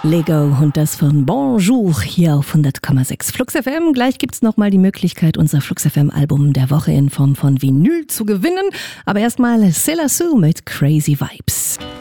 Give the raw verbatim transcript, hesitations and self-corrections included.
Lego und das von Bonjour hier auf hundert Komma sechs Flux F M. Gleich gibt's nochmal die Möglichkeit, unser Flux F M Album der Woche in Form von Vinyl zu gewinnen. Aber erstmal C'est la Sue mit Crazy Vibes.